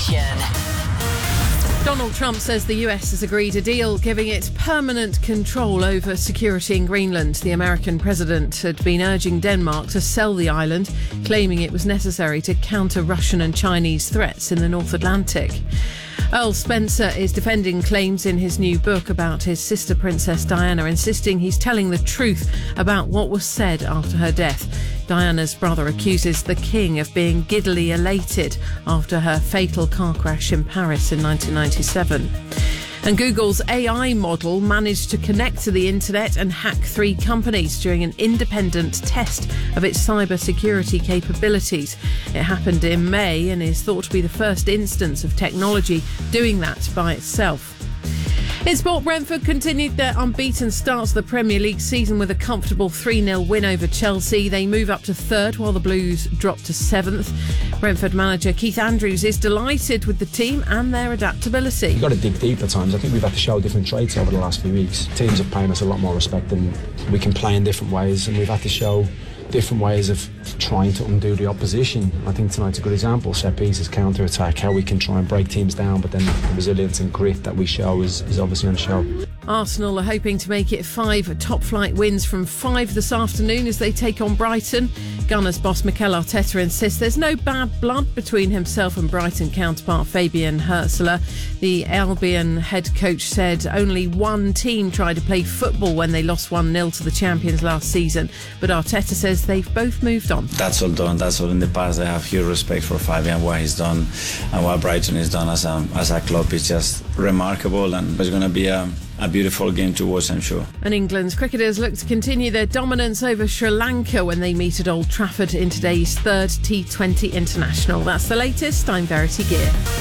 Nation. Donald Trump says the US has agreed a deal giving it permanent control over security in Greenland. The American president had been urging Denmark to sell the island, claiming it was necessary to counter Russian and Chinese threats in the North Atlantic. Earl Spencer is defending claims in his new book about his sister Princess Diana, insisting he's telling the truth about what was said after her death. Diana's brother accuses the king of being giddily elated after her fatal car crash in Paris in 1997. And Google's AI model managed to connect to the internet and hack 3 companies during an independent test of its cybersecurity capabilities. It happened in May and is thought to be the first instance of technology doing that by itself. In sport, Brentford continued their unbeaten start to the Premier League season with a comfortable 3-0 win over Chelsea. They move up to 3rd while the Blues drop to 7th. Brentford manager Keith Andrews is delighted with the team and their adaptability. You've got to dig deep at times. I think we've had to show different traits over the last few weeks. Teams have paid us a lot more respect and we can play in different ways, and we've had to show different ways of trying to undo the opposition. I think tonight's a good example. Set pieces, counter-attack, how we can try and break teams down, but then the resilience and grit that we show is obviously on show. Arsenal are hoping to make it 5 top-flight wins from 5 this afternoon as they take on Brighton. Gunners boss Mikel Arteta insists there's no bad blood between himself and Brighton counterpart Fabian Hürzeler. The Albion head coach said only one team tried to play football when they lost 1-0 to the champions last season, but Arteta says they've both moved on. That's all done. That's all in the past. I have huge respect for Fabian, what he's done and what Brighton has done as a club. It's just remarkable, and it's going to be a beautiful game to watch, I'm sure. And England's cricketers look to continue their dominance over Sri Lanka when they meet at Old Trafford in today's 3rd T20 International. That's the latest. I'm Verity Gear.